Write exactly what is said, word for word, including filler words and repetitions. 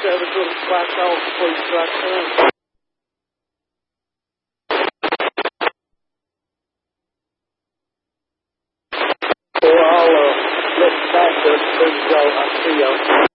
observador de quatro ao apoio de ação. All, uh, let's back up and go, I see you.